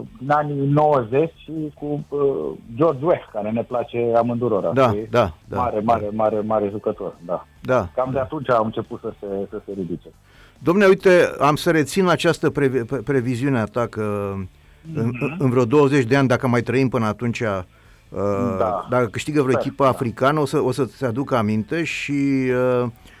în anii 90 și cu George Weah, care ne place amândurora. Da. Mare jucător, da. Cam de atunci am început să se ridice. Dom'le, uite, am să rețin această previziune a ta că în vreo 20 de ani, dacă mai trăim până atunci, dacă câștigă vreo echipă africană, o să-ți aduc aminte și